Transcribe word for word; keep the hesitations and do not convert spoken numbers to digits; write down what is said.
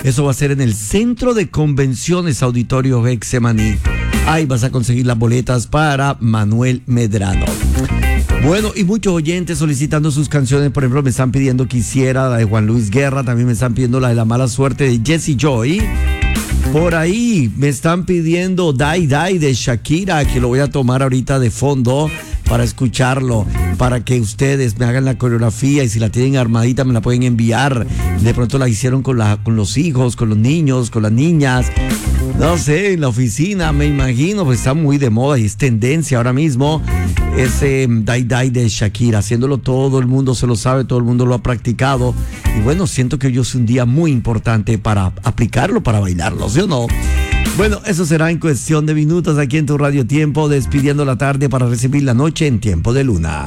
Eso va a ser en el Centro de Convenciones Auditorio Getsemaní. Ahí vas a conseguir las boletas para Manuel Medrano. Bueno, y muchos oyentes solicitando sus canciones. Por ejemplo, me están pidiendo Quisiera, la de Juan Luis Guerra. También me están pidiendo la de La Mala Suerte de Jessie Joy. Por ahí me están pidiendo Die Die de Shakira, que lo voy a tomar ahorita de fondo para escucharlo, para que ustedes me hagan la coreografía, y si la tienen armadita me la pueden enviar. De pronto la hicieron con, la, con los hijos, con los niños, con las niñas, no sé, en la oficina, me imagino, pues está muy de moda y es tendencia ahora mismo ese Die Die de Shakira, haciéndolo todo el mundo se lo sabe, todo el mundo lo ha practicado, y bueno, siento que hoy es un día muy importante para aplicarlo, para bailarlo, ¿sí o no? Bueno, eso será en cuestión de minutos aquí en tu Radio Tiempo, despidiendo la tarde para recibir la noche en Tiempo de Luna.